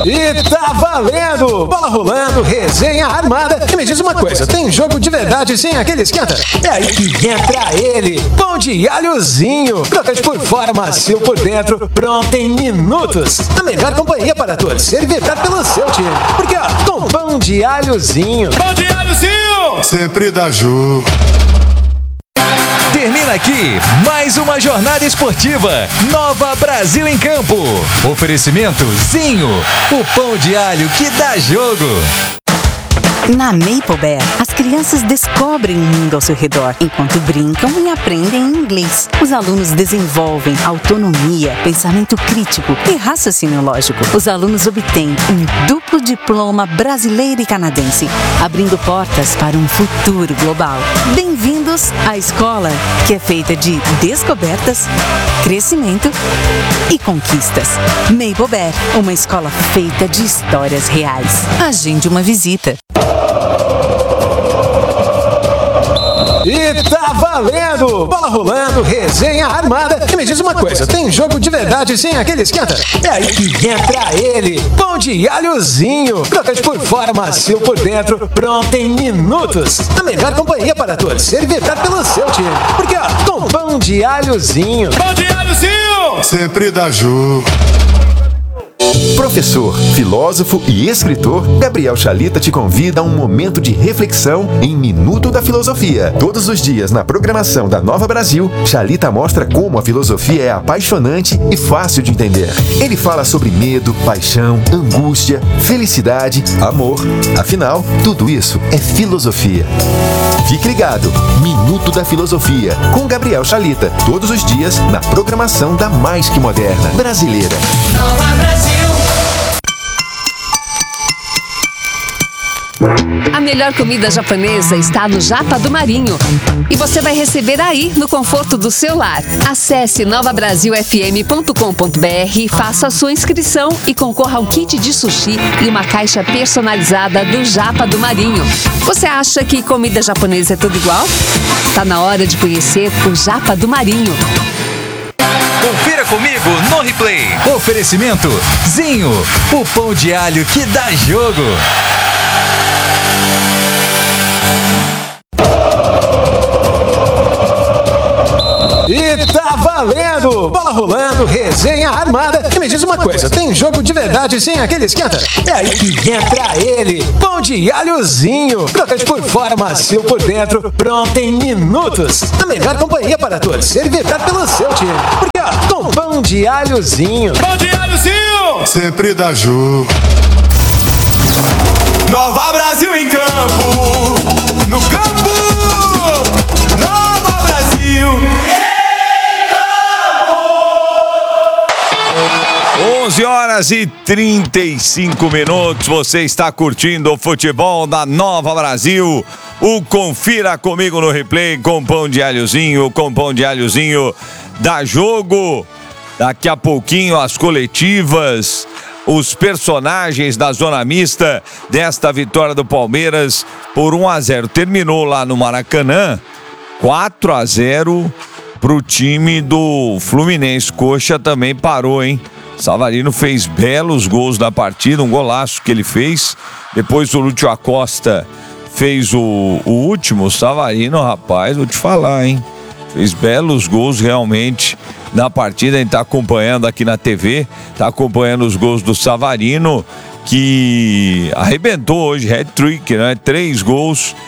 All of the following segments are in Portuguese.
E tá valendo! Bola rolando, resenha armada. E me diz uma coisa, tem jogo de verdade sem aquele esquenta? É aí que entra ele, pão de alhozinho. Crocante por fora, macio por dentro, pronto em minutos. A melhor companhia para torcer e vibrar pelo seu time. Porque ó, com pão de alhozinho. Pão de alhozinho! Sempre dá jogo. Termina aqui mais uma jornada esportiva. Nova Brasil em Campo. Oferecimento Zinho, o pão de alho que dá jogo. Na Maple Bear, as crianças descobrem o mundo ao seu redor, enquanto brincam e aprendem inglês. Os alunos desenvolvem autonomia, pensamento crítico e raciocínio lógico. Os alunos obtêm um duplo diploma brasileiro e canadense, abrindo portas para um futuro global. Bem-vindos à escola, que é feita de descobertas, crescimento e conquistas. Maple Bear, uma escola feita de histórias reais. Agende uma visita. E tá valendo! Bola rolando, resenha armada. E me diz uma coisa, tem jogo de verdade sem aquele esquenta? É aí que entra ele, pão de alhozinho. Crocante por fora, macio por dentro, pronto em minutos. A melhor companhia para torcer e vibrar pelo seu time. Porque ó, com pão de alhozinho. Pão de alhozinho! Sempre dá jogo. Professor, filósofo e escritor, Gabriel Chalita te convida a um momento de reflexão em Minuto da Filosofia. Todos os dias na programação da Nova Brasil, Chalita mostra como a filosofia é apaixonante e fácil de entender. Ele fala sobre medo, paixão, angústia, felicidade, amor. Afinal, tudo isso é filosofia. Fique ligado, Minuto da Filosofia, com Gabriel Chalita, todos os dias na programação da mais que moderna brasileira. Nova Brasil! A melhor comida japonesa está no Japa do Marinho. E você vai receber aí, no conforto do seu lar. Acesse novabrasilfm.com.br, faça a sua inscrição e concorra a um kit de sushi e uma caixa personalizada do Japa do Marinho. Você acha que comida japonesa é tudo igual? Tá na hora de conhecer o Japa do Marinho. Confira comigo no replay. Oferecimento Zinho, o pão de alho que dá jogo. E tá valendo! Bola rolando, resenha armada. E me diz uma coisa, tem jogo de verdade sem aquele esquenta? É aí que entra ele, pão de alhozinho. Crocante por fora, macio por dentro, pronto em minutos. A melhor companhia para torcer e vibrar pelo seu time. Porque ó, com pão de alhozinho. Pão de alhozinho! Sempre dá jogo. Nova Brasil em campo! No campo! Nova Brasil! 11h35, você está curtindo o futebol da Nova Brasil. O Confira Comigo no Replay com pão de alhozinho, dá jogo. Daqui a pouquinho as coletivas, os personagens da zona mista desta vitória do Palmeiras por 1-0. Terminou lá no Maracanã, 4-0 pro time do Fluminense. Coxa também parou, hein? Savarino fez belos gols na partida, um golaço que ele fez. Depois o Lúcio Acosta fez o último. O Savarino, rapaz, vou te falar, hein? Fez belos gols realmente na partida. A gente tá acompanhando aqui na TV, tá acompanhando os gols do Savarino, que arrebentou hoje, hat-trick, né? 3 gols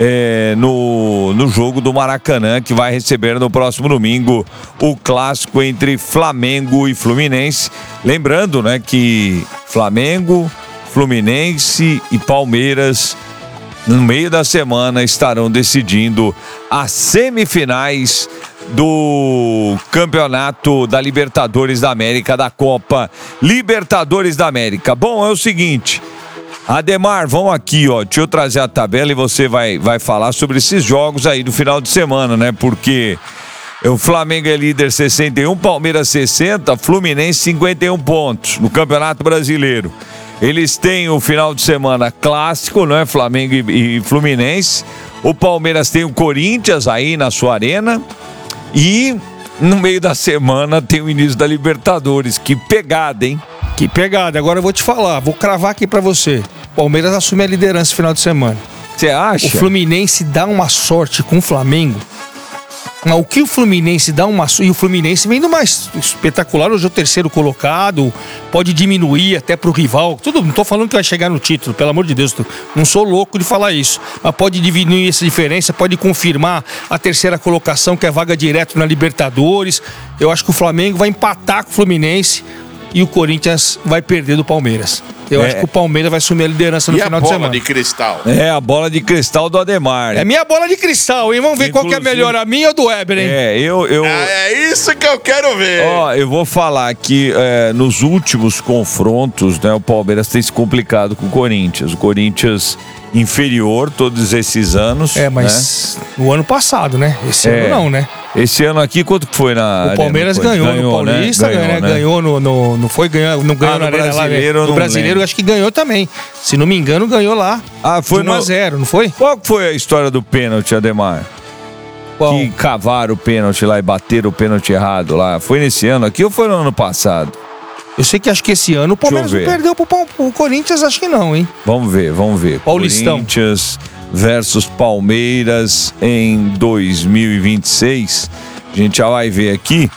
no jogo do Maracanã, que vai receber no próximo domingo o clássico entre Flamengo e Fluminense. Lembrando, né, que Flamengo, Fluminense e Palmeiras no meio da semana estarão decidindo as semifinais do Campeonato da Libertadores da América, da Copa Libertadores da América. Bom, é o seguinte, Ademar, vamos aqui, ó, deixa eu trazer a tabela e você vai falar sobre esses jogos aí do final de semana, né? Porque o Flamengo é líder 61, Palmeiras 60, Fluminense 51 pontos no Campeonato Brasileiro. Eles têm o final de semana clássico, não é? Flamengo e Fluminense. O Palmeiras tem o Corinthians aí na sua arena. E no meio da semana tem o início da Libertadores. Que pegada, hein? Que pegada. Agora eu vou te falar, vou cravar aqui pra você. Palmeiras assume a liderança no final de semana. Você acha? O Fluminense dá uma sorte com o Flamengo. O que o Fluminense dá uma sorte... E o Fluminense vem do mais espetacular. Hoje é o terceiro colocado. Pode diminuir até pro rival. Não tô falando que vai chegar no título, pelo amor de Deus. Não sou louco de falar isso. Mas pode diminuir essa diferença. Pode confirmar a terceira colocação, que é vaga direto na Libertadores. Eu acho que o Flamengo vai empatar com o Fluminense. E o Corinthians vai perder do Palmeiras. Eu acho que o Palmeiras vai assumir a liderança no final de semana. E a bola de cristal? É, a bola de cristal do Ademar. É minha bola de cristal, hein? Vamos ver qual que é melhor, a minha ou do Weber, hein? É isso que eu quero ver. Ó, eu vou falar que nos últimos confrontos, né, o Palmeiras tem se complicado com o Corinthians. O Corinthians inferior todos esses anos. Mas no ano passado, né? Esse ano não, né? Esse ano aqui, quanto que foi na... O Palmeiras ganhou no Paulista, né? Ganhou no... Não foi ganhar, não ganhou na Arena lá. No Brasileiro, eu acho que ganhou também. Se não me engano, ganhou lá. Foi 1-0, não foi? Qual foi a história do pênalti, Ademar? Qual? Que cavaram o pênalti lá e bateram o pênalti errado lá. Foi nesse ano aqui ou foi no ano passado? Eu sei que acho que esse ano o Palmeiras não perdeu pro Corinthians, acho que não, hein? Vamos ver. Paulistão. Corinthians versus Palmeiras em 2026. A gente já vai ver aqui.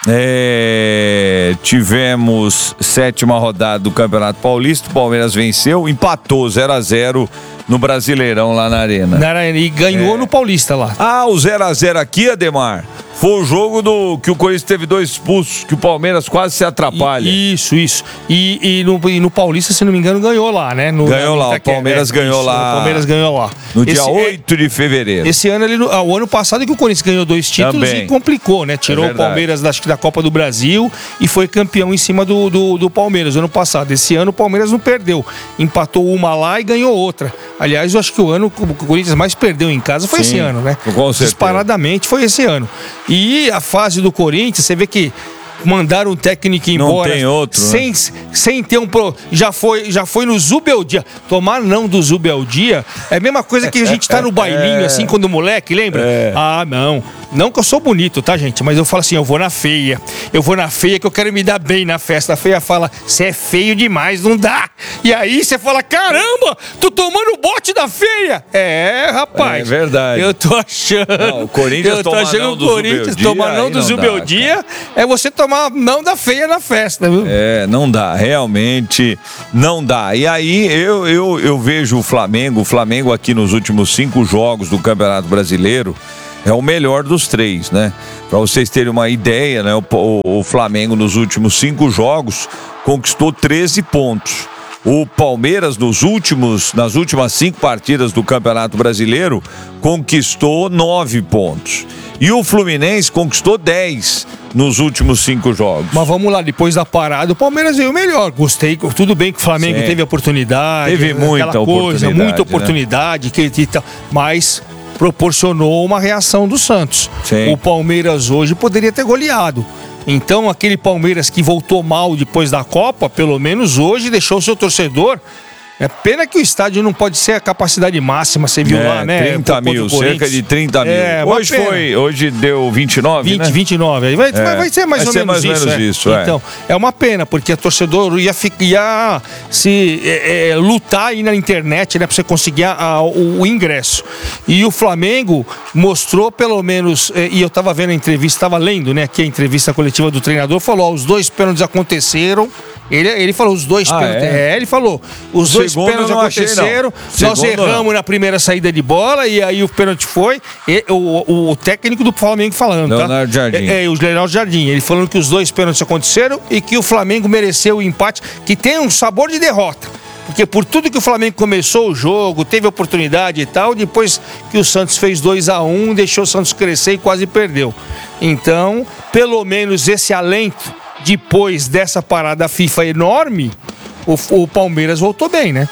Tivemos 7ª rodada do Campeonato Paulista. O Palmeiras venceu, empatou 0-0 no Brasileirão lá na Arena. E ganhou no Paulista lá. O 0-0 aqui, Ademar, foi o jogo que o Corinthians teve 2 expulsos, que o Palmeiras quase se atrapalha. Isso. E no Paulista, se não me engano, ganhou lá, né? Ganhou lá, o Palmeiras ganhou lá. O Palmeiras ganhou lá. No dia 8 de fevereiro. Esse ano, o ano passado, que o Corinthians ganhou 2 títulos e complicou, né? Tirou o Palmeiras da Copa do Brasil e foi campeão em cima do Palmeiras ano passado. Esse ano o Palmeiras não perdeu. Empatou uma lá e ganhou outra. Aliás, eu acho que o ano que o Corinthians mais perdeu em casa foi esse ano, né? Com certeza. Disparadamente foi esse ano. E a fase do Corinthians, você vê que mandaram o técnico embora. Não tem outro, sem ter já foi no Zubeldia. Tomar não do Zubeldia é a mesma coisa que a gente tá no bailinho, assim, quando moleque, lembra? Não que eu sou bonito, tá, gente? Mas eu falo assim, eu vou na feia que eu quero me dar bem na festa. A feia fala, você é feio demais, não dá. E aí você fala, caramba, tô tomando o bote da feia. Rapaz. É verdade. Eu tô achando. Não, o Corinthians tomar não do Zubeldia é você tomar não da feia na festa, viu? Não dá, realmente não dá. E aí eu vejo o Flamengo aqui nos últimos 5 jogos do Campeonato Brasileiro é o melhor dos 3, né? Para vocês terem uma ideia, né? O Flamengo nos últimos 5 jogos conquistou 13 pontos. O Palmeiras nas últimas 5 partidas do Campeonato Brasileiro conquistou 9 pontos. E o Fluminense conquistou 10 nos últimos 5 jogos. Mas vamos lá, depois da parada, o Palmeiras veio melhor. Gostei, tudo bem que o Flamengo teve oportunidade. Teve muita oportunidade, mas proporcionou uma reação do Santos. Sim. O Palmeiras hoje poderia ter goleado. Então, aquele Palmeiras que voltou mal depois da Copa, pelo menos hoje, deixou o seu torcedor. É pena que o estádio não pode ser a capacidade máxima, você viu lá, né? 30 mil, cerca de 30 mil. Hoje deu 29, né? 29, vai ser mais ou menos isso. Então, é uma pena, porque o torcedor ia lutar aí na internet, né? Pra você conseguir o ingresso. E o Flamengo mostrou pelo menos, e eu tava vendo a entrevista, tava lendo, né? Aqui a entrevista coletiva do treinador, falou, os 2 pênaltis aconteceram. Ele falou, os 2 pênaltis. Ele falou, os 2 pênaltis aconteceram. Nós erramos na primeira saída de bola e aí o pênalti foi. O técnico do Flamengo falando, Leonardo Jardim. O Leonardo Jardim. Ele falando que os 2 pênaltis aconteceram e que o Flamengo mereceu o empate, que tem um sabor de derrota. Porque por tudo que o Flamengo começou o jogo, teve oportunidade e tal, depois que o Santos fez 2-1, deixou o Santos crescer e quase perdeu. Então, pelo menos esse alento, depois dessa parada FIFA enorme, o Palmeiras voltou bem, né?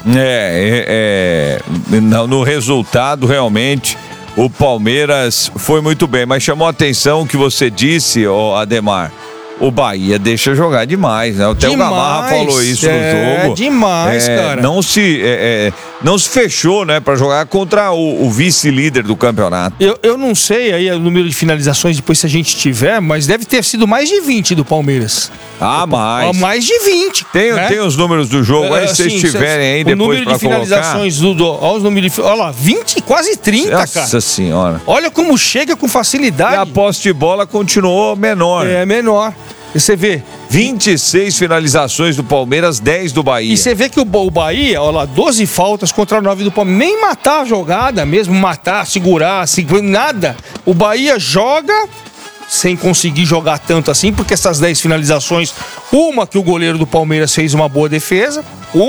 No resultado, realmente, o Palmeiras foi muito bem. Mas chamou a atenção o que você disse, Ademar. o Bahia deixa jogar demais, né? Até o Gamarra falou isso no jogo. Demais, cara. Não se fechou, né, pra jogar contra o vice-líder do campeonato. Eu não sei aí o número de finalizações depois se a gente tiver, mas deve ter sido mais de 20 do Palmeiras. Mais. Mais de 20. Tem os números do jogo aí, se vocês tiverem aí depois pra colocar. O número de finalizações olha lá, 20, quase 30, Nossa cara. Nossa senhora. Olha como chega com facilidade. E a posse de bola continuou menor. É, menor. E você vê 26 finalizações do Palmeiras, 10 do Bahia. E você vê que o Bahia, olha lá, 12 faltas contra 9 do Palmeiras. Nem matar a jogada mesmo, segurar, nada. O Bahia joga sem conseguir jogar tanto assim, porque essas 10 finalizações, uma que o goleiro do Palmeiras fez uma boa defesa,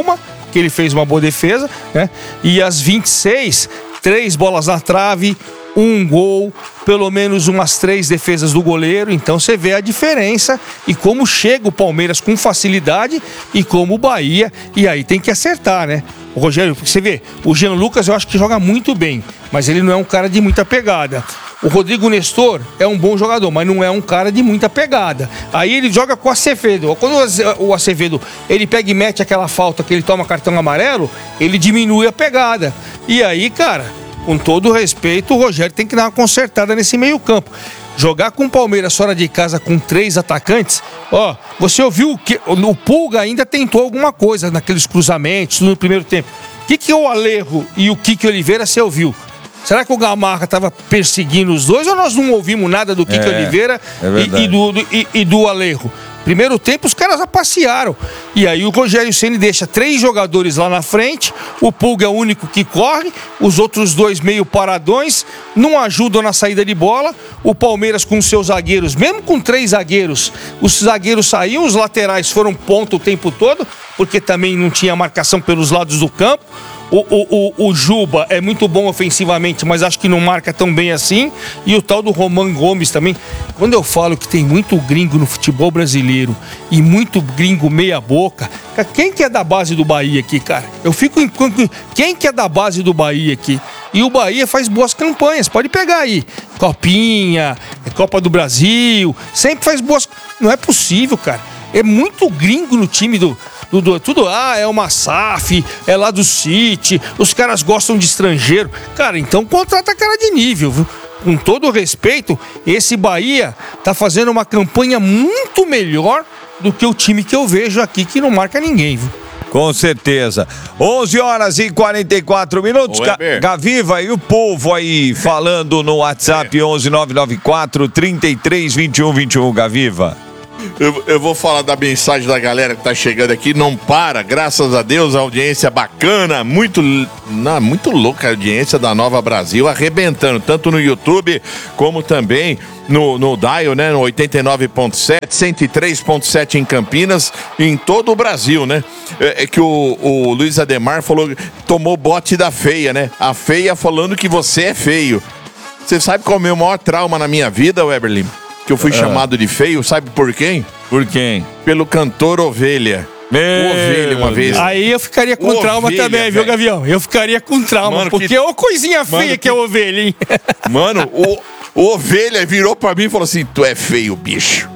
né? E as 26, 3 bolas na trave, um gol, pelo menos umas 3 defesas do goleiro. Então você vê a diferença e como chega o Palmeiras com facilidade e como o Bahia, e aí tem que acertar, né? O Rogério, você vê, o Jean Lucas eu acho que joga muito bem, mas ele não é um cara de muita pegada. O Rodrigo Nestor é um bom jogador, mas não é um cara de muita pegada. Aí ele joga com o Acevedo. Quando o Acevedo ele pega e mete aquela falta que ele toma cartão amarelo, ele diminui a pegada. E aí, cara, com todo respeito, o Rogério tem que dar uma consertada nesse meio campo. Jogar com o Palmeiras fora de casa com 3 atacantes, você ouviu que o Pulga ainda tentou alguma coisa naqueles cruzamentos no primeiro tempo. O que o Alejo e o Kiki Oliveira você ouviu? Será que o Gamarra estava perseguindo os dois ou nós não ouvimos nada do Kiki Oliveira e do Alejo? Primeiro tempo os caras passearam. E aí o Rogério Ceni deixa 3 jogadores lá na frente, o Pulga é o único que corre, os outros 2 meio paradões, não ajudam na saída de bola. O Palmeiras com seus zagueiros, mesmo com 3 zagueiros, os zagueiros saíam, os laterais foram ponta o tempo todo, porque também não tinha marcação pelos lados do campo. O Juba é muito bom ofensivamente, mas acho que não marca tão bem assim. E o tal do Roman Gomes também. Quando eu falo que tem muito gringo no futebol brasileiro e muito gringo meia boca, quem que é da base do Bahia aqui, cara? Eu fico em... Quem que é da base do Bahia aqui? E o Bahia faz boas campanhas, pode pegar aí. Copinha, Copa do Brasil, sempre faz boas... Não é possível, cara. É muito gringo no time tudo, é uma SAF, é lá do City, os caras gostam de estrangeiro. Cara, então contrata cara de nível, viu? Com todo respeito, esse Bahia tá fazendo uma campanha muito melhor do que o time que eu vejo aqui, que não marca ninguém, viu? Com certeza. 11h44. Gaviva, e o povo aí falando no WhatsApp 11994 332121, Gaviva. Eu vou falar da mensagem da galera que tá chegando aqui. Não para, graças a Deus, a audiência bacana, muito louca a audiência da Nova Brasil, arrebentando, tanto no YouTube como também no Dial, né, no 89.7, 103.7 em Campinas, em todo o Brasil, né? É que o Luiz Ademar falou, tomou bote da feia, né? A feia falando que você é feio. Você sabe qual é o meu maior trauma na minha vida, Weberlin? Que eu fui chamado de feio, sabe por quem? Por quem? Pelo cantor Ovelha. Ovelha, uma vez. Aí eu ficaria com trauma também, viu, Gavião? Eu ficaria com trauma, mano, porque ô coisinha feia que é Ovelha, hein? Mano, o Ovelha virou pra mim e falou assim, tu é feio, bicho.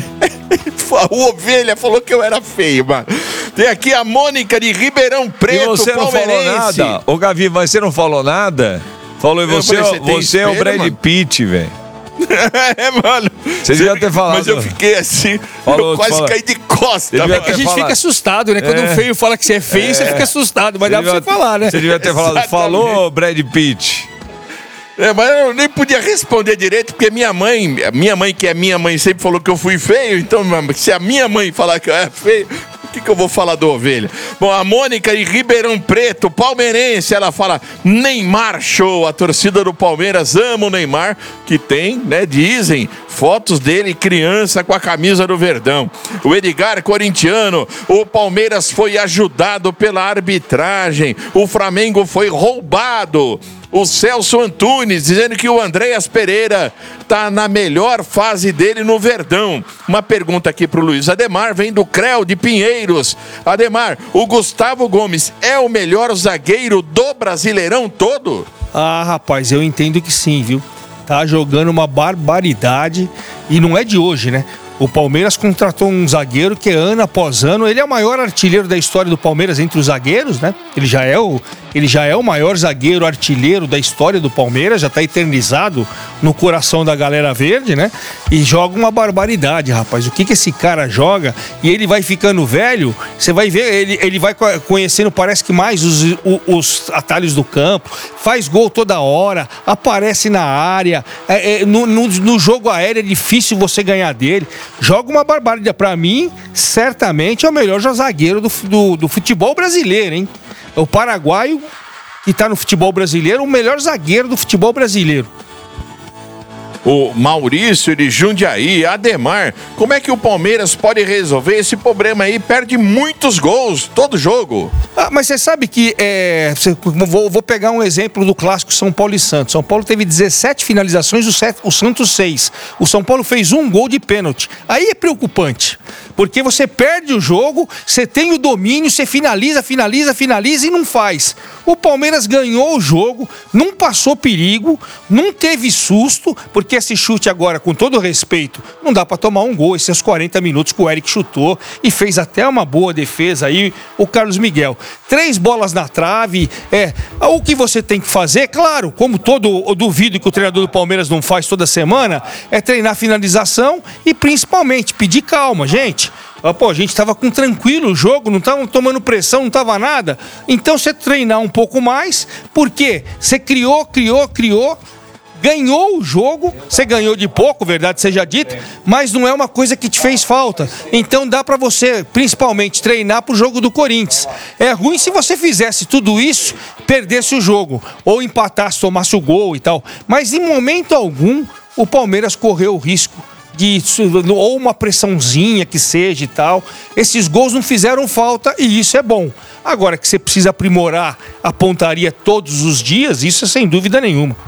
O Ovelha falou que eu era feio, mano. Tem aqui a Mônica de Ribeirão Preto, e você não falou nada? Ô, Gavi, mas você não falou nada? Falou, e você é o Brad Pitt, velho. Mano. Você devia ter falado. Mas eu fiquei assim, eu quase caí de costas. A gente fica assustado, né? Quando um feio fala que você é feio, você fica assustado. Mas dá pra você falar, né? Você devia ter falado, falou, Brad Pitt. Mas eu nem podia responder direito, porque minha mãe, que é minha mãe, sempre falou que eu fui feio. Então, se a minha mãe falar que eu era feio, o que eu vou falar do Ovelha? Bom, a Mônica de Ribeirão Preto, palmeirense, ela fala, Neymar show, a torcida do Palmeiras ama o Neymar, que tem, né, dizem, fotos dele criança com a camisa do Verdão. O Edgar, corintiano, o Palmeiras foi ajudado pela arbitragem, o Flamengo foi roubado. O Celso Antunes dizendo que o Andréas Pereira tá na melhor fase dele no Verdão. Uma pergunta aqui pro Luiz Ademar, vem do Creu de Pinheiros. Ademar, o Gustavo Gomes é o melhor zagueiro do Brasileirão todo? Ah, rapaz, eu entendo que sim, viu? Tá jogando uma barbaridade e não é de hoje, né? O Palmeiras contratou um zagueiro que ano após ano, ele é o maior artilheiro da história do Palmeiras entre os zagueiros, né? Ele já é o maior zagueiro artilheiro da história do Palmeiras, já tá eternizado no coração da galera verde, né? E joga uma barbaridade, rapaz. O que esse cara joga? E ele vai ficando velho, você vai ver, ele vai conhecendo, parece que mais os atalhos do campo, faz gol toda hora, aparece na área, no jogo aéreo é difícil você ganhar dele. Joga uma barbaridade. Pra mim, certamente é o melhor zagueiro do futebol brasileiro, hein? É o paraguaio que tá no futebol brasileiro, o melhor zagueiro do futebol brasileiro. O Maurício de Jundiaí, Ademar, como é que o Palmeiras pode resolver esse problema aí? Perde muitos gols todo jogo. Mas você sabe que, vou pegar um exemplo do clássico São Paulo e Santos. São Paulo teve 17 finalizações, o Santos 6. O São Paulo fez um gol de pênalti. Aí é preocupante, porque você perde o jogo, você tem o domínio, você finaliza e não faz. O Palmeiras ganhou o jogo, não passou perigo, não teve susto, porque esse chute agora, com todo respeito, não dá pra tomar um gol. Esses 40 minutos que o Eric chutou e fez até uma boa defesa aí, o Carlos Miguel. 3 bolas na trave, o que você tem que fazer, claro, como eu duvido que o treinador do Palmeiras não faz toda semana, é treinar finalização e principalmente pedir calma, gente. A gente tava com tranquilo o jogo, não tava tomando pressão, não tava nada. Então você treinar um pouco mais, porque você criou, ganhou o jogo, você ganhou de pouco, verdade seja dita, mas não é uma coisa que te fez falta. Então dá pra você, principalmente, treinar pro jogo do Corinthians. É ruim se você fizesse tudo isso, perdesse o jogo, ou empatasse, tomasse o gol e tal. Mas em momento algum, o Palmeiras correu o risco ou uma pressãozinha que seja e tal. Esses gols não fizeram falta e isso é bom. Agora que você precisa aprimorar a pontaria todos os dias, isso é sem dúvida nenhuma.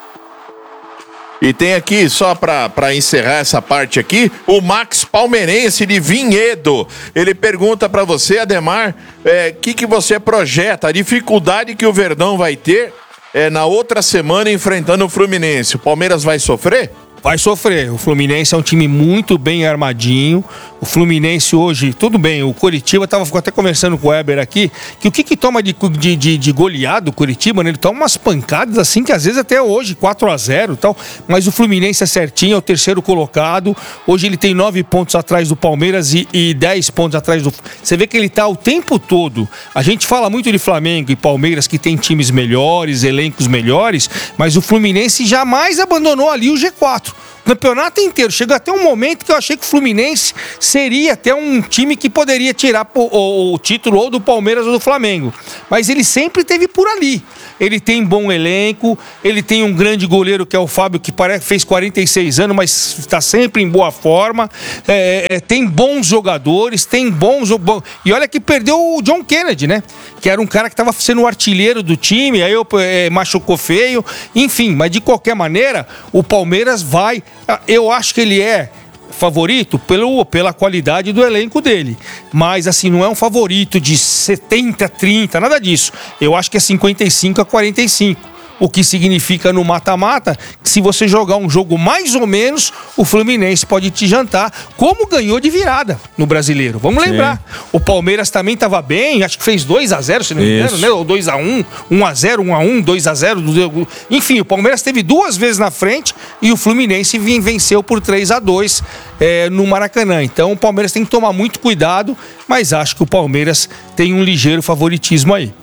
E tem aqui, só pra encerrar essa parte aqui, o Max Palmeirense de Vinhedo. Ele pergunta pra você, Ademar, que você projeta, a dificuldade que o Verdão vai ter na outra semana enfrentando o Fluminense. O Palmeiras vai sofrer? Vai sofrer. O Fluminense é um time muito bem armadinho. O Fluminense hoje, tudo bem, o Coritiba, ficou até conversando com o Weber aqui, que o que toma de goleado o Coritiba, né? Ele toma umas pancadas assim, que às vezes até hoje, 4-0 e tal, mas o Fluminense é certinho, é o terceiro colocado. Hoje ele tem 9 pontos atrás do Palmeiras e 10 pontos atrás do... Você vê que ele tá o tempo todo. A gente fala muito de Flamengo e Palmeiras, que tem times melhores, elencos melhores, mas o Fluminense jamais abandonou ali o G4. O campeonato inteiro. Chegou até um momento que eu achei que o Fluminense seria até um time que poderia tirar o título ou do Palmeiras ou do Flamengo. Mas ele sempre esteve por ali. Ele tem bom elenco, ele tem um grande goleiro que é o Fábio, que fez 46 anos, mas está sempre em boa forma. Tem bons jogadores, E olha que perdeu o John Kennedy, né? Que era um cara que estava sendo o artilheiro do time, aí machucou feio. Enfim, mas de qualquer maneira, o Palmeiras vai... Eu acho que ele é favorito pela qualidade do elenco dele. Mas, assim, não é um favorito de 70-30, nada disso. Eu acho que é 55-45. O que significa no mata-mata que se você jogar um jogo mais ou menos, o Fluminense pode te jantar, como ganhou de virada no Brasileiro. Vamos lembrar. O Palmeiras também estava bem, acho que fez 2-0, se não me engano, né? Ou 2-1, 1-0, 1-1, 2-0. Enfim, o Palmeiras teve 2 vezes na frente e o Fluminense venceu por 3-2 no Maracanã. Então o Palmeiras tem que tomar muito cuidado, mas acho que o Palmeiras tem um ligeiro favoritismo aí.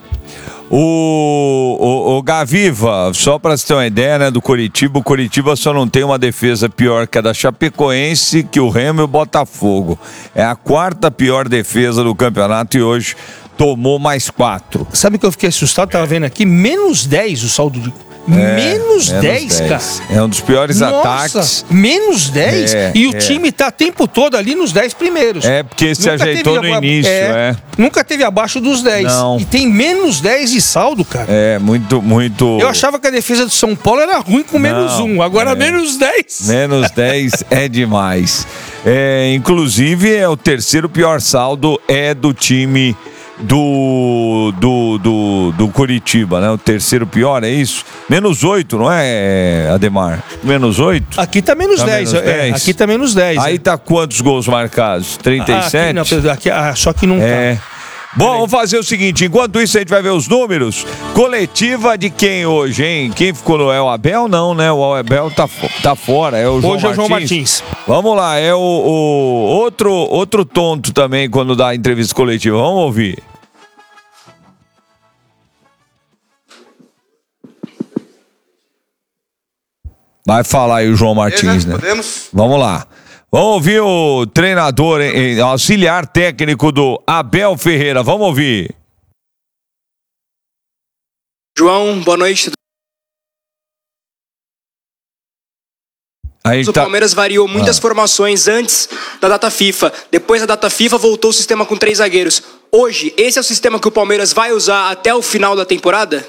O Gaviva, só para você ter uma ideia, né, do Coritiba, o Coritiba só não tem uma defesa pior que a da Chapecoense, que o Remo e o Botafogo. É a 4ª pior defesa do campeonato e hoje tomou mais 4. Sabe que eu fiquei assustado? Tava vendo aqui, menos 10 o saldo de... Menos 10, cara. É um dos piores ataques. Menos 10? E o time tá o tempo todo ali nos 10 primeiros. Porque se ajeitou no início, Nunca teve abaixo dos 10. Não. E tem menos 10 de saldo, cara. Muito... Eu achava que a defesa do São Paulo era ruim com menos 1. Agora menos 10. Menos 10 é demais. Inclusive, o terceiro pior saldo é do time do Curitiba, né? O terceiro pior, é isso? -8, não é, Ademar? -8? Aqui tá menos 10. Aqui tá menos 10. Aí tá quantos gols marcados? 37? Só que não tá. Bom, vamos fazer o seguinte, enquanto isso a gente vai ver os números. Coletiva de quem hoje, hein? Quem ficou no El Abel? Não, né? O El Abel tá fora, é o João Martins. Hoje é o João Martins. Vamos lá, é o outro tonto também quando dá entrevista coletiva. Vamos ouvir. Vai falar aí o João Martins, né? Podemos? Vamos lá. Vamos ouvir o treinador, auxiliar técnico do Abel Ferreira. Vamos ouvir. João, boa noite. O Palmeiras variou muitas formações antes da data FIFA. Depois da data FIFA, voltou o sistema com 3 zagueiros. Hoje, esse é o sistema que o Palmeiras vai usar até o final da temporada?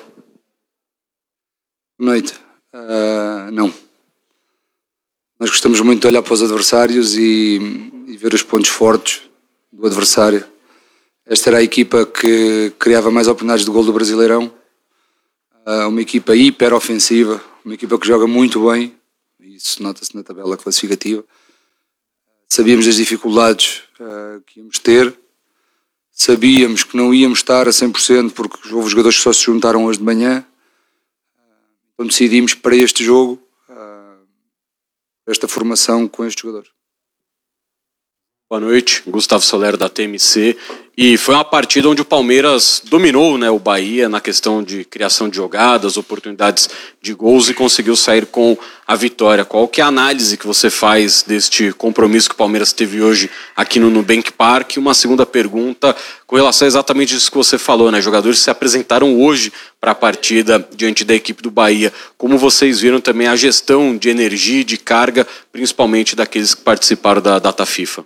Boa noite. Não. Nós gostamos muito de olhar para os adversários e ver os pontos fortes do adversário. Esta era a equipa que criava mais oportunidades de gol do Brasileirão. Uma equipa hiper ofensiva, uma equipa que joga muito bem. Isso nota-se na tabela classificativa. Sabíamos das dificuldades que íamos ter. Sabíamos que não íamos estar a 100% porque houve jogadores que só se juntaram hoje de manhã. Então decidimos para este jogo esta formação com estes jogadores. Boa noite, Gustavo Soler da TMC. E foi uma partida onde o Palmeiras dominou, né, o Bahia na questão de criação de jogadas, oportunidades de gols e conseguiu sair com a vitória. Qual que é a análise que você faz deste compromisso que o Palmeiras teve hoje aqui no Nubank Park? E uma segunda pergunta com relação a exatamente isso que você falou, né? Jogadores se apresentaram hoje para a partida diante da equipe do Bahia. Como vocês viram também a gestão de energia e de carga, principalmente daqueles que participaram da data FIFA?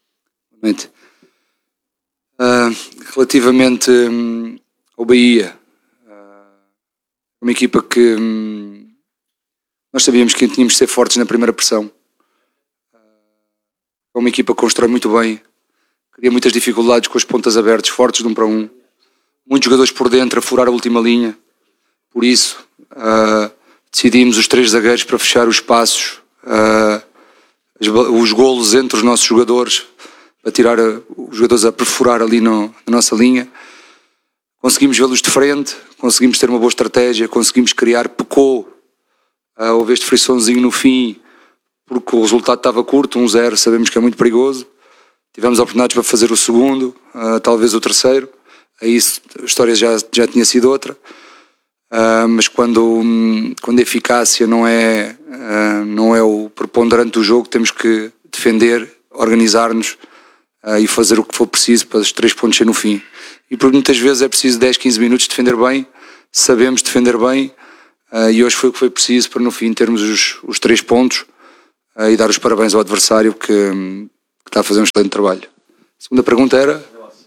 Relativamente ao Bahia, uma equipa que nós sabíamos que tínhamos de ser fortes na primeira pressão. É uma equipa que constrói muito bem, cria muitas dificuldades com as pontas abertas, fortes de 1 para 1, muitos jogadores por dentro a furar a última linha. Por isso decidimos os 3 zagueiros para fechar os espaços, os golos entre os nossos jogadores, a tirar os jogadores a perfurar ali na nossa linha. Conseguimos vê-los de frente, conseguimos ter uma boa estratégia, conseguimos criar, pecou, houve este friçãozinho no fim, porque o resultado estava curto, 1-0, sabemos que é muito perigoso. Tivemos oportunidades para fazer o segundo, talvez o terceiro, aí a história já tinha sido outra. Mas quando a eficácia não é o preponderante do jogo, temos que defender, organizar-nos, e fazer o que for preciso para os 3 pontos ser no fim. E por muitas vezes é preciso 10, 15 minutos de defender bem, sabemos defender bem, e hoje foi o que foi preciso para no fim termos os 3 pontos e dar os parabéns ao adversário que está a fazer um excelente trabalho. A segunda pergunta era...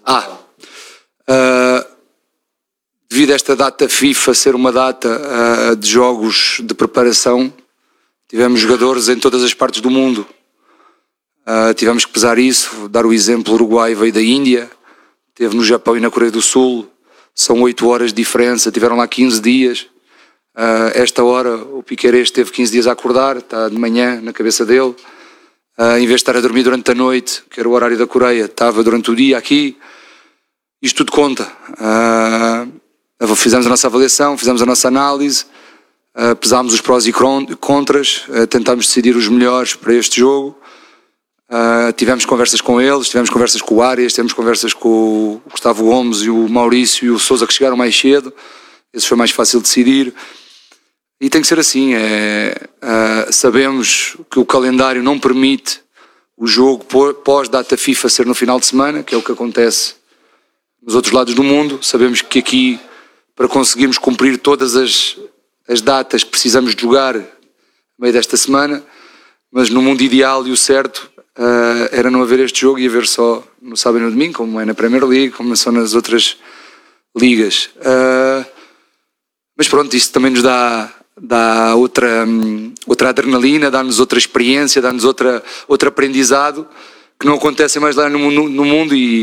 devido a esta data FIFA ser uma data de jogos de preparação, tivemos jogadores em todas as partes do mundo. Tivemos que pesar isso, dar o exemplo, o Uruguai veio da Índia, esteve no Japão e na Coreia do Sul, são 8 horas de diferença, tiveram lá 15 dias. Esta hora o Piquerez teve 15 dias a acordar, está de manhã na cabeça dele, em vez de estar a dormir durante a noite, que era o horário da Coreia, estava durante o dia aqui. Isto tudo conta. Fizemos a nossa avaliação, fizemos a nossa análise, pesámos os prós e contras, tentámos decidir os melhores para este jogo. Tivemos conversas com eles, tivemos conversas com o Arias, tivemos conversas com o Gustavo Gomes e o Maurício e o Sousa, que chegaram mais cedo. Esse foi mais fácil de decidir e tem que ser assim. Sabemos que o calendário não permite o jogo pós-data FIFA ser no final de semana, que é o que acontece nos outros lados do mundo. Sabemos que aqui, para conseguirmos cumprir todas as datas, precisamos de jogar no meio desta semana, mas no mundo ideal e o certo era não haver este jogo e haver só no sábado e no domingo, como é na Premier League, como são nas outras ligas. Mas pronto, isso também nos dá outra adrenalina, dá-nos outra experiência, dá-nos outro aprendizado que não acontece mais lá no mundo e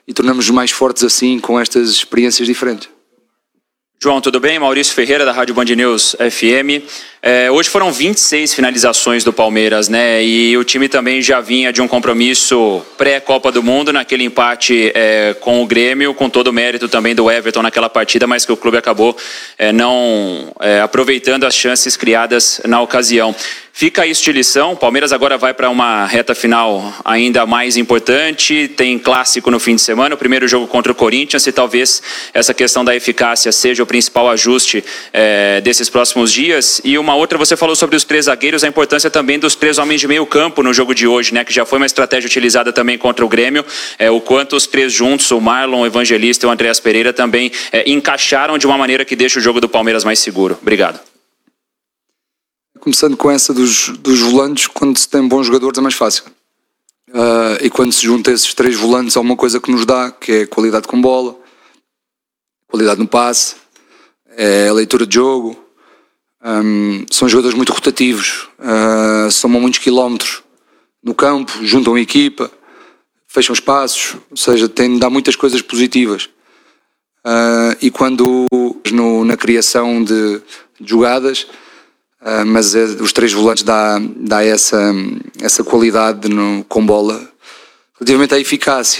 e tornamos-nos mais fortes assim com estas experiências diferentes. João, tudo bem? Maurício Ferreira, da Rádio Band News FM. Hoje foram 26 finalizações do Palmeiras, né? E o time também já vinha de um compromisso pré-Copa do Mundo, naquele empate com o Grêmio, com todo o mérito também do Everton naquela partida, mas que o clube acabou não aproveitando as chances criadas na ocasião. Fica isso de lição. O Palmeiras agora vai para uma reta final ainda mais importante. Tem clássico no fim de semana, o primeiro jogo contra o Corinthians, e talvez essa questão da eficácia seja o principal ajuste desses próximos dias. E uma outra, você falou sobre os 3 zagueiros, a importância também dos 3 homens de meio campo no jogo de hoje, né? Que já foi uma estratégia utilizada também contra o Grêmio. O quanto os 3 juntos, o Marlon, o Evangelista e o Andreas Pereira também encaixaram de uma maneira que deixa o jogo do Palmeiras mais seguro. Obrigado. Começando com essa dos volantes, quando se tem bons jogadores é mais fácil. E quando se junta esses 3 volantes há uma coisa que nos dá, que é qualidade com bola, qualidade no passe, é a leitura de jogo. São jogadores muito rotativos, somam muitos quilómetros no campo, juntam a equipa, fecham espaços, ou seja, dá muitas coisas positivas. E quando na criação de jogadas, mas os 3 volantes dá essa qualidade com bola relativamente à eficácia.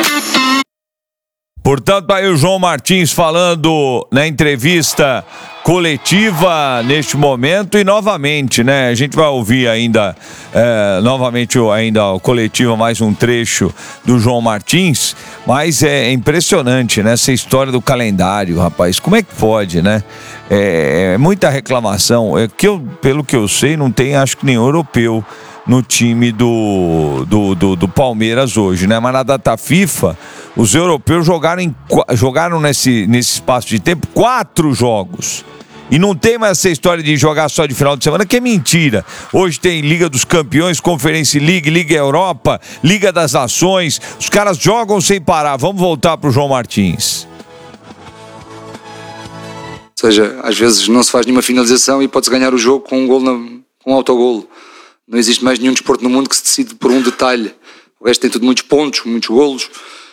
Portanto, aí o João Martins falando na entrevista coletiva neste momento, e novamente, né? A gente vai ouvir ainda novamente o coletivo, mais um trecho do João Martins, mas é impressionante, né? Essa história do calendário, rapaz, como é que pode, né? Muita reclamação, pelo que eu sei, não tem, acho que nenhum europeu no time do Palmeiras hoje, né? Mas na data FIFA, os europeus jogaram nesse espaço de tempo 4 jogos. E não tem mais essa história de jogar só de final de semana, que é mentira. Hoje tem Liga dos Campeões, Conference League, Liga Europa, Liga das Nações. Os caras jogam sem parar. Vamos voltar pro João Martins. Ou seja, às vezes não se faz nenhuma finalização e pode-se ganhar o jogo com um gol, com um autogolo. Não existe mais nenhum desporto no mundo que se decide por um detalhe. O resto tem tudo muitos pontos, muitos golos.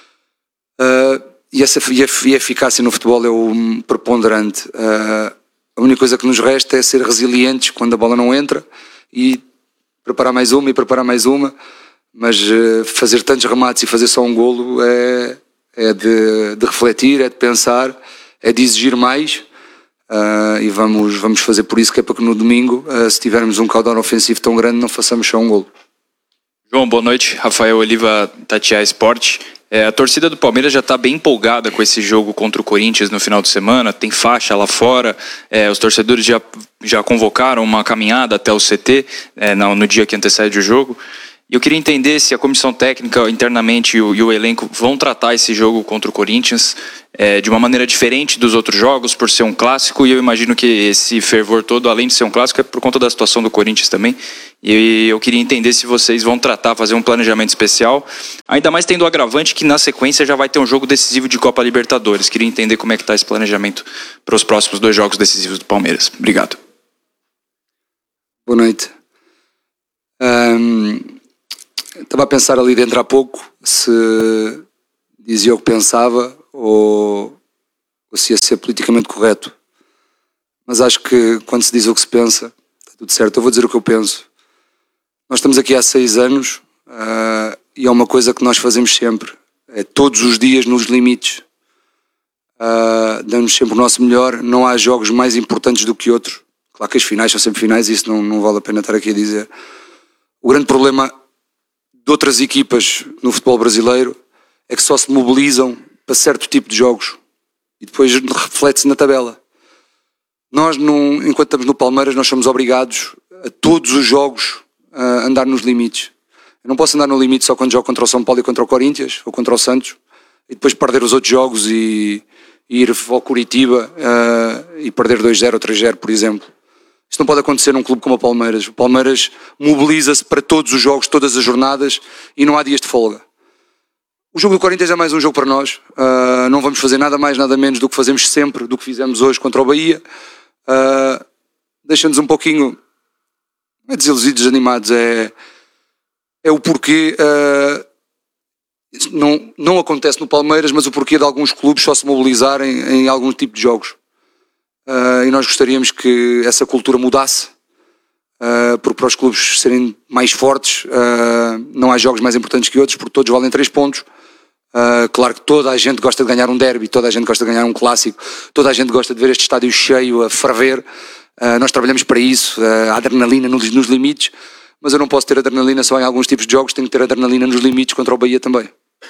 E a eficácia no futebol é o preponderante. A única coisa que nos resta é ser resilientes quando a bola não entra e preparar mais uma, mas fazer tantos remates e fazer só um golo é de refletir, é de pensar, é de exigir mais. E vamos fazer por isso, que é para que no domingo, se tivermos um caudal ofensivo tão grande, não façamos só um golo. João, boa noite. Rafael Oliva, Tatiá Esporte. A torcida do Palmeiras já está bem empolgada com esse jogo contra o Corinthians no final de semana. Tem faixa lá fora. Os torcedores já convocaram uma caminhada até o CT no dia que antecede o jogo. E eu queria entender se a comissão técnica internamente e o elenco vão tratar esse jogo contra o Corinthians de uma maneira diferente dos outros jogos, por ser um clássico, e eu imagino que esse fervor todo, além de ser um clássico, é por conta da situação do Corinthians também. E eu queria entender se vocês vão fazer um planejamento especial, ainda mais tendo o agravante que na sequência já vai ter um jogo decisivo de Copa Libertadores. Queria entender como é que está esse planejamento para os próximos 2 jogos decisivos do Palmeiras. Obrigado. Boa noite. Estava a pensar ali dentro há pouco se dizia o que pensava ou se ia ser politicamente correto. Mas acho que quando se diz o que se pensa, está tudo certo. Eu vou dizer o que eu penso. Nós estamos aqui há 6 anos e é uma coisa que nós fazemos sempre. É todos os dias nos limites. Damos sempre o nosso melhor. Não há jogos mais importantes do que outros. Claro que as finais são sempre finais e isso não vale a pena estar aqui a dizer. O grande problema de outras equipas no futebol brasileiro é que só se mobilizam para certo tipo de jogos e depois reflete-se na tabela. Nós, enquanto estamos no Palmeiras, nós somos obrigados a todos os jogos a andar nos limites. Eu não posso andar no limite só quando jogo contra o São Paulo e contra o Corinthians ou contra o Santos e depois perder os outros jogos e ir ao Curitiba e perder 2-0 ou 3-0, por exemplo. Isto não pode acontecer num clube como o Palmeiras. O Palmeiras mobiliza-se para todos os jogos, todas as jornadas, e não há dias de folga. O jogo do Corinthians é mais um jogo para nós. Não vamos fazer nada mais, nada menos do que fazemos sempre, do que fizemos hoje contra o Bahia. Deixa-nos um pouquinho, não é desiludidos, desanimados, é o porquê Isso não acontece no Palmeiras, mas o porquê de alguns clubes só se mobilizarem em algum tipo de jogos. E nós gostaríamos que essa cultura mudasse, porque para os clubes serem mais fortes, não há jogos mais importantes que outros, porque todos valem 3 pontos. Claro que toda a gente gosta de ganhar um derby, toda a gente gosta de ganhar um clássico, toda a gente gosta de ver este estádio cheio a ferver. Nós trabalhamos para isso, a adrenalina nos limites, mas eu não posso ter adrenalina só em alguns tipos de jogos, tenho que ter adrenalina nos limites contra o Bahia também.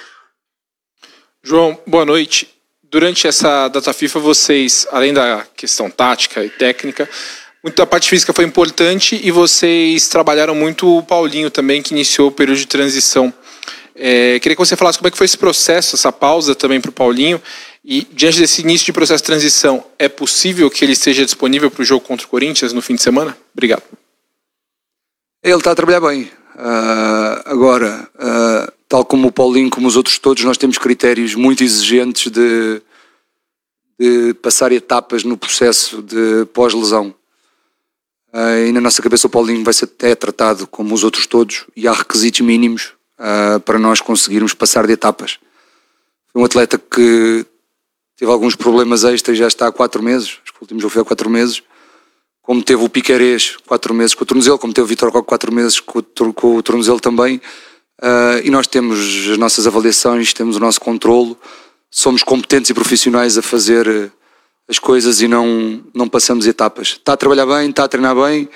João, boa noite. Durante essa data FIFA, vocês, além da questão tática e técnica, muita parte física foi importante e vocês trabalharam muito o Paulinho também, que iniciou o período de transição. Queria que você falasse como é que foi esse processo, essa pausa também para o Paulinho, e diante desse início de processo de transição, é possível que ele esteja disponível para o jogo contra o Corinthians no fim de semana? Obrigado. Ele está a trabalhar bem. Agora, tal como o Paulinho, como os outros todos, nós temos critérios muito exigentes de passar etapas no processo de pós-lesão. E na nossa cabeça o Paulinho vai ser até tratado como os outros todos e há requisitos mínimos para nós conseguirmos passar de etapas. Foi um atleta que teve alguns problemas extras, já está há 4 meses, acho que o último jogo foi há 4 meses, como teve o Piquerez 4 meses com o tornozelo, como teve o Vitor Roque 4 meses com o tornozelo também, e nós temos as nossas avaliações, temos o nosso controlo, somos competentes e profissionais a fazer as coisas e não passamos etapas. Está a trabalhar bem, está a treinar bem,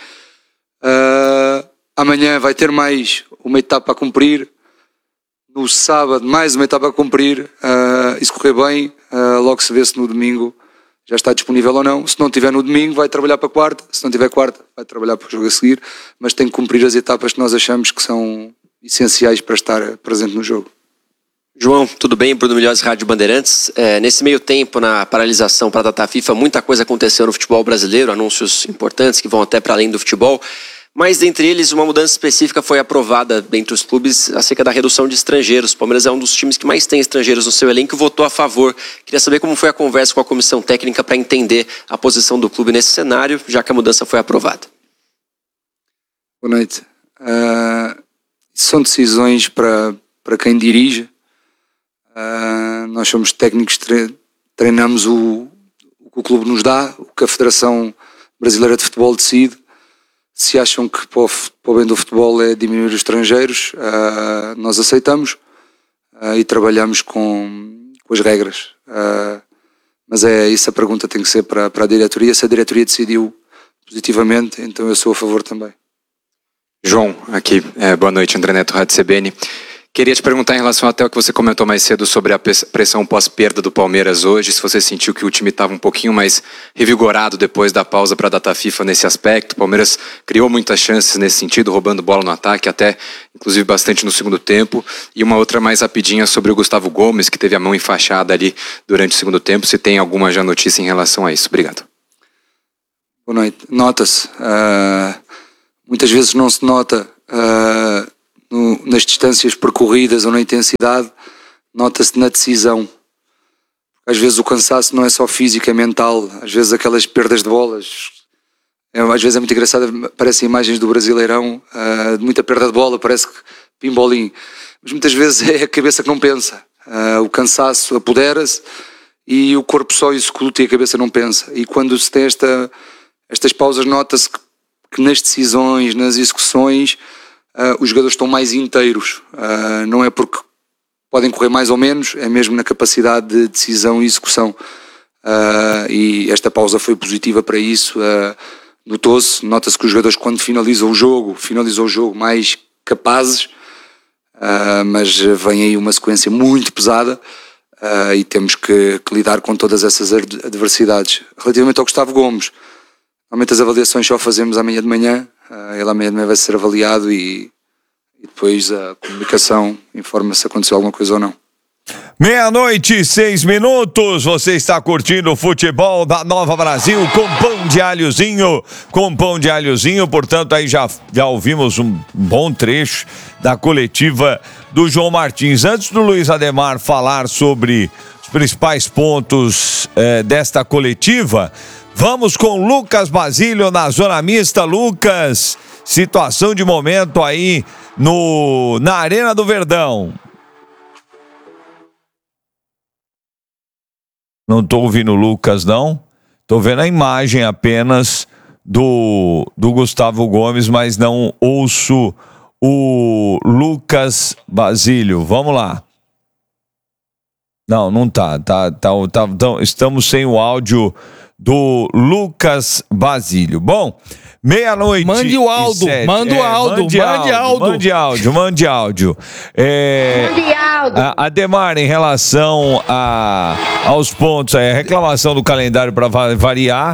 amanhã vai ter mais uma etapa a cumprir, no sábado mais uma etapa a cumprir, e se correr bem, logo se vê se no domingo já está disponível ou não. Se não tiver no domingo, vai trabalhar para quarta, se não tiver quarta, vai trabalhar para o jogo a seguir, mas tem que cumprir as etapas que nós achamos que são essenciais para estar presente no jogo. João, tudo bem? Bruno Milhões, Rádio Bandeirantes. Nesse meio tempo, na paralisação para a data FIFA, muita coisa aconteceu no futebol brasileiro, anúncios importantes que vão até para além do futebol, mas dentre eles uma mudança específica foi aprovada entre os clubes acerca da redução de estrangeiros. O Palmeiras é um dos times que mais tem estrangeiros no seu elenco e votou a favor. Queria saber como foi a conversa com a comissão técnica para entender a posição do clube nesse cenário, já que a mudança foi aprovada. Boa noite. São decisões para quem dirige. Nós somos técnicos, treinamos o que o clube nos dá, o que a Federação Brasileira de Futebol decide. Se acham que para o bem do futebol é diminuir os estrangeiros, nós aceitamos e trabalhamos com as regras. Mas isso a pergunta tem que ser para a diretoria. Se a diretoria decidiu positivamente, então eu sou a favor também. João, aqui, boa noite, André Neto, Rádio CBN. Queria te perguntar em relação até o que você comentou mais cedo sobre a pressão pós-perda do Palmeiras hoje, se você sentiu que o time estava um pouquinho mais revigorado depois da pausa para a data FIFA nesse aspecto. O Palmeiras criou muitas chances nesse sentido, roubando bola no ataque, até inclusive bastante no segundo tempo. E uma outra mais rapidinha sobre o Gustavo Gomes, que teve a mão enfaixada ali durante o segundo tempo, se tem alguma já notícia em relação a isso. Obrigado. Boa noite. Nota-se. Muitas vezes não se nota nas distâncias percorridas ou na intensidade, nota-se na decisão. Às vezes o cansaço não é só físico, é mental. Às vezes aquelas perdas de bolas, às vezes é muito engraçado, aparecem imagens do Brasileirão, de muita perda de bola, parece que pimbolim. Mas muitas vezes é a cabeça que não pensa. O cansaço apodera-se e o corpo só executa e a cabeça não pensa. E quando se tem estas pausas, nota-se que nas decisões, nas execuções, os jogadores estão mais inteiros. Não é porque podem correr mais ou menos, é mesmo na capacidade de decisão e execução. E esta pausa foi positiva para isso. Nota-se que os jogadores, quando finalizam o jogo mais capazes, mas vem aí uma sequência muito pesada e temos que lidar com todas essas adversidades. Relativamente ao Gustavo Gomes, normalmente as avaliações só fazemos amanhã de manhã. Ele amanhã de manhã vai ser avaliado e depois a comunicação informa se aconteceu alguma coisa ou não. 12:06. Você está curtindo o futebol da Nova Brasil com pão de alhozinho. Com pão de alhozinho, portanto, aí já ouvimos um bom trecho da coletiva do João Martins. Antes do Luiz Ademar falar sobre os principais pontos desta coletiva, vamos com Lucas Basílio na zona mista. Lucas, situação de momento aí na Arena do Verdão. Não tô ouvindo o Lucas, não. Tô vendo a imagem apenas do Gustavo Gomes, mas não ouço o Lucas Basílio. Vamos lá. Não tá. Estamos sem o áudio do Lucas Basílio. Bom, meia-noite. Mande o Aldo, manda o Aldo, mande áudio. Ademar, em relação aos pontos, a reclamação do calendário para variar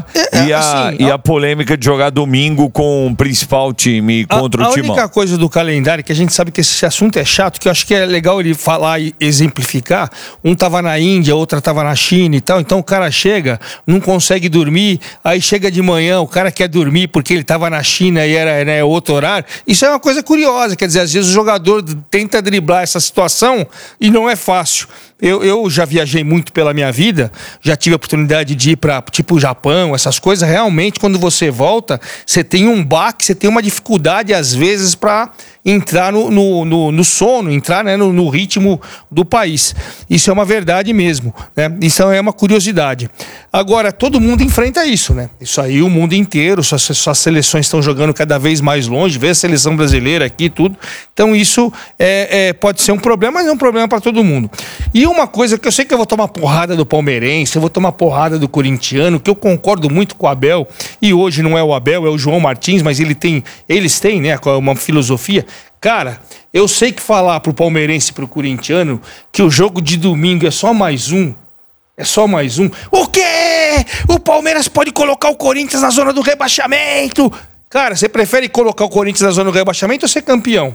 e a polêmica de jogar domingo com o principal time contra o Timão. A única coisa do calendário, que a gente sabe que esse assunto é chato, que eu acho que é legal ele falar e exemplificar. Um tava na Índia, outra tava na China e tal, então o cara chega, não consegue dormir, aí chega de manhã, o cara quer dormir porque ele tava na China e era outro horário. Isso é uma coisa curiosa, quer dizer, às vezes o jogador tenta driblar essa situação e não é fácil. Eu já viajei muito pela minha vida, já tive a oportunidade de ir para tipo o Japão, essas coisas. Realmente, quando você volta, você tem um baque, você tem uma dificuldade às vezes para entrar no sono, entrar, né, no ritmo do país. Isso é uma verdade mesmo, né? Isso é uma curiosidade. Agora, todo mundo enfrenta isso, né? Isso aí, o mundo inteiro, suas seleções estão jogando cada vez mais longe, vê a seleção brasileira aqui, tudo. Então isso pode ser um problema, mas é um problema para todo mundo. E uma coisa que eu sei que eu vou tomar porrada do palmeirense, eu vou tomar porrada do corintiano, que eu concordo muito com o Abel, e hoje não é o Abel, é o João Martins, mas eles têm, né, uma filosofia. Cara, eu sei que falar pro palmeirense e pro corintiano que o jogo de domingo é só mais um. É só mais um. O quê? O Palmeiras pode colocar o Corinthians na zona do rebaixamento? Cara, você prefere colocar o Corinthians na zona do rebaixamento ou ser campeão?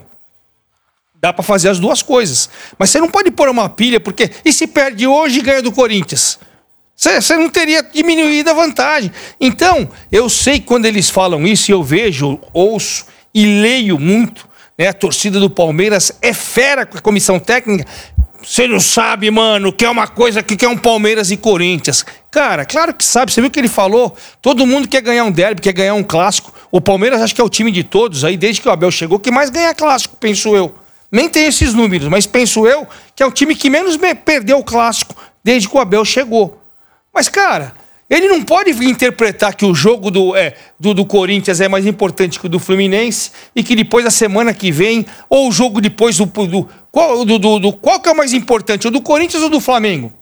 Dá pra fazer as duas coisas. Mas você não pode pôr uma pilha, porque... E se perde hoje e ganha do Corinthians? Você não teria diminuído a vantagem. Então, eu sei que quando eles falam isso, e eu vejo, ouço e leio muito, né? A torcida do Palmeiras é fera com a comissão técnica. Você não sabe, mano, que é uma coisa que é um Palmeiras e Corinthians. Cara, claro que sabe. Você viu o que ele falou? Todo mundo quer ganhar um derby, quer ganhar um clássico. O Palmeiras acho que é o time de todos aí, desde que o Abel chegou, que mais ganha clássico, penso eu. Nem tem esses números, mas penso eu que é o time que menos perdeu o clássico desde que o Abel chegou. Mas, cara, ele não pode interpretar que o jogo do Corinthians é mais importante que o do Fluminense e que depois, da semana que vem, ou o jogo depois qual que é o mais importante, o do Corinthians ou do Flamengo?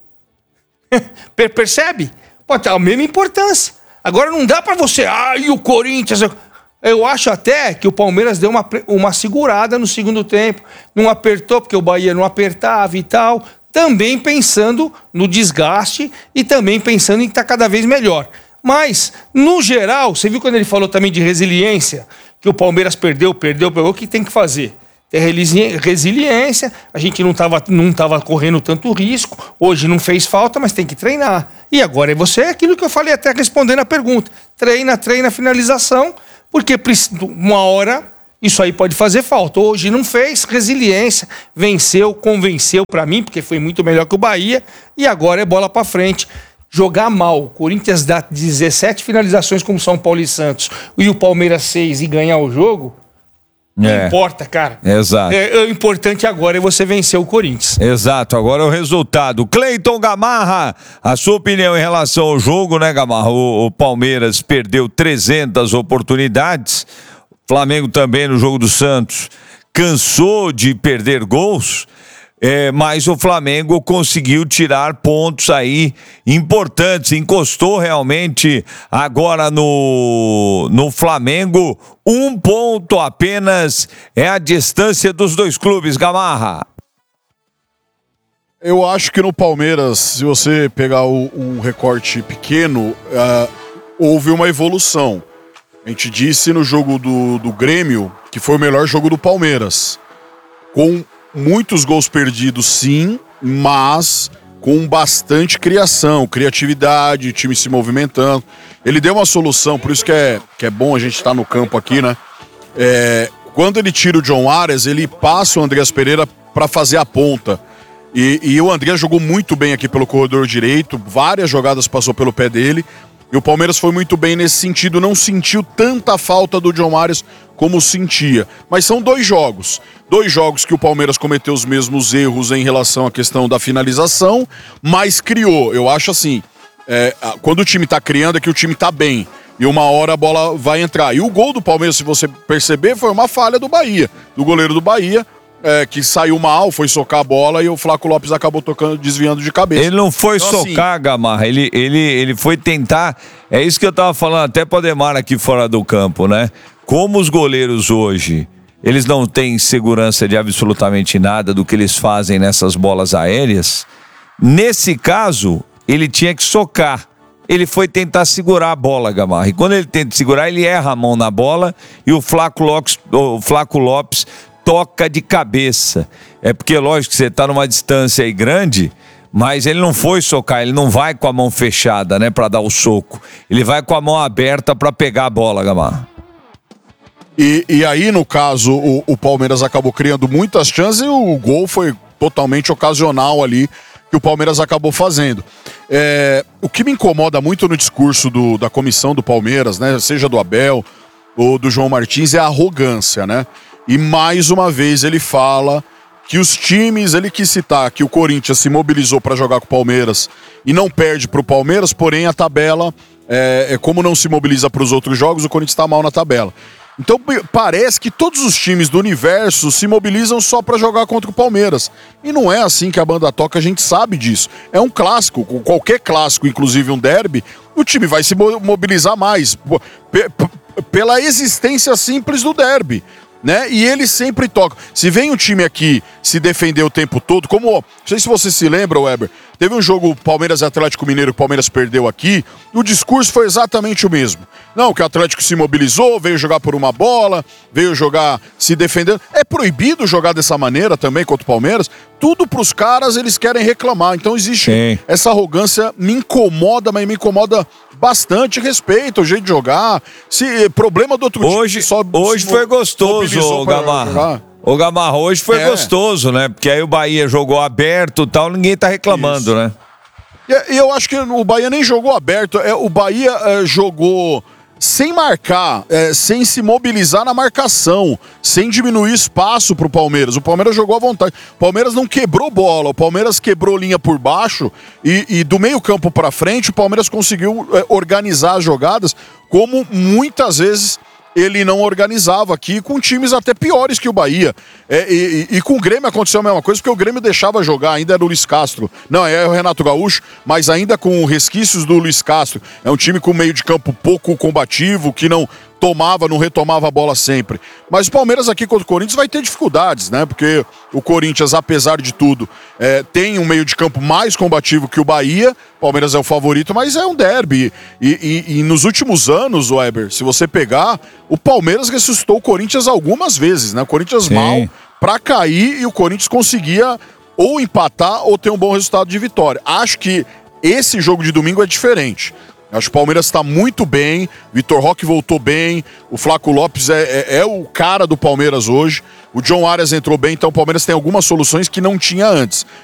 Percebe? Pode ter a mesma importância. Agora não dá pra você... e o Corinthians... Eu acho até que o Palmeiras deu uma segurada no segundo tempo. Não apertou, porque o Bahia não apertava e tal. Também pensando no desgaste e também pensando em estar cada vez melhor. Mas, no geral, você viu quando ele falou também de resiliência? Que o Palmeiras perdeu, o que tem que fazer? Ter resiliência, a gente não tava correndo tanto risco, hoje não fez falta, mas tem que treinar. E agora é aquilo que eu falei até respondendo a pergunta. Treina a finalização, porque uma hora isso aí pode fazer falta. Hoje não fez, resiliência, venceu, convenceu pra mim, porque foi muito melhor que o Bahia, e agora é bola pra frente. Jogar mal, o Corinthians dá 17 finalizações como São Paulo e Santos, e o Palmeiras 6 e ganhar o jogo, não importa, cara. Exato. O importante agora é você vencer o Corinthians. Exato, agora é o resultado. Cleiton Gamarra, a sua opinião em relação ao jogo, né, Gamarra? O Palmeiras perdeu 300 oportunidades. Flamengo também no jogo do Santos cansou de perder gols. Mas o Flamengo conseguiu tirar pontos aí importantes, encostou realmente agora no Flamengo. 1 ponto apenas é a distância dos dois clubes, Gamarra. Eu acho que no Palmeiras, se você pegar um recorte pequeno, houve uma evolução. A gente disse no jogo do Grêmio que foi o melhor jogo do Palmeiras, com muitos gols perdidos, sim, mas com bastante criatividade, o time se movimentando. Ele deu uma solução, por isso que é bom a gente estar no campo aqui, né? Quando ele tira o John Arias, ele passa o Andreas Pereira para fazer a ponta. E o Andreas jogou muito bem aqui pelo corredor direito, várias jogadas passou pelo pé dele. E o Palmeiras foi muito bem nesse sentido, não sentiu tanta falta do John Arias como sentia. Mas são 2 jogos. 2 jogos que o Palmeiras cometeu os mesmos erros em relação à questão da finalização, mas criou. Eu acho assim, quando o time tá criando é que o time tá bem. E uma hora a bola vai entrar. E o gol do Palmeiras, se você perceber, foi uma falha do Bahia, do goleiro do Bahia, que saiu mal, foi socar a bola e o Flaco Lopes acabou tocando, desviando de cabeça. Ele não foi então, socar, assim, Gamarra, ele foi tentar, é isso que eu tava falando até pro Ademar aqui fora do campo, né? Como os goleiros hoje, eles não têm segurança de absolutamente nada do que eles fazem nessas bolas aéreas, nesse caso, ele tinha que socar. Ele foi tentar segurar a bola, Gamarra. E quando ele tenta segurar, ele erra a mão na bola e o Flaco Lopes toca de cabeça. É porque, lógico, que você tá numa distância aí grande, mas ele não foi socar, ele não vai com a mão fechada, né, pra dar o soco. Ele vai com a mão aberta pra pegar a bola, Gamarra. E aí, no caso, o Palmeiras acabou criando muitas chances e o gol foi totalmente ocasional ali, que o Palmeiras acabou fazendo. O que me incomoda muito no discurso da comissão do Palmeiras, né, seja do Abel ou do João Martins, é a arrogância, né? E mais uma vez ele fala que os times, ele quis citar que o Corinthians se mobilizou para jogar com o Palmeiras e não perde para o Palmeiras, porém a tabela, como não se mobiliza para os outros jogos, o Corinthians está mal na tabela. Então parece que todos os times do universo se mobilizam só para jogar contra o Palmeiras. E não é assim que a banda toca, a gente sabe disso. É um clássico, qualquer clássico, inclusive um derby, o time vai se mobilizar mais pela existência simples do derby, né? E eles sempre tocam. Se vem um time aqui se defender o tempo todo, como, não sei se você se lembra, Weber, teve um jogo Palmeiras e Atlético Mineiro que o Palmeiras perdeu aqui, e o discurso foi exatamente o mesmo. Não, que o Atlético se mobilizou, veio jogar por uma bola, veio jogar se defendendo. É proibido jogar dessa maneira também contra o Palmeiras. Tudo pros caras, eles querem reclamar. Então existe essa arrogância, me incomoda, mas me incomoda bastante. Respeito o jeito de jogar. Problema do outro time. Hoje foi gostoso, Gamarra. Ô Gamarra, hoje foi gostoso, né? Porque aí o Bahia jogou aberto e tal, ninguém tá reclamando, né? E eu acho que o Bahia nem jogou aberto. O Bahia jogou sem marcar, sem se mobilizar na marcação, sem diminuir espaço pro Palmeiras. O Palmeiras jogou à vontade. O Palmeiras não quebrou bola, o Palmeiras quebrou linha por baixo e do meio campo pra frente o Palmeiras conseguiu organizar as jogadas como muitas vezes ele não organizava aqui, com times até piores que o Bahia. E com o Grêmio aconteceu a mesma coisa, porque o Grêmio deixava jogar, ainda era o Luiz Castro. Não, é o Renato Gaúcho, mas ainda com resquícios do Luiz Castro. É um time com meio de campo pouco combativo, que não retomava a bola sempre. Mas o Palmeiras aqui contra o Corinthians vai ter dificuldades, né? Porque o Corinthians, apesar de tudo, tem um meio de campo mais combativo que o Bahia. O Palmeiras é o favorito, mas é um derby. E nos últimos anos, Weber, se você pegar, o Palmeiras ressuscitou o Corinthians algumas vezes, né? O Corinthians mal pra cair e o Corinthians conseguia ou empatar ou ter um bom resultado de vitória. Acho que esse jogo de domingo é diferente. Acho que o Palmeiras está muito bem, Vitor Roque voltou bem, o Flaco Lopes é o cara do Palmeiras hoje, o John Arias entrou bem, então o Palmeiras tem algumas soluções que não tinha antes.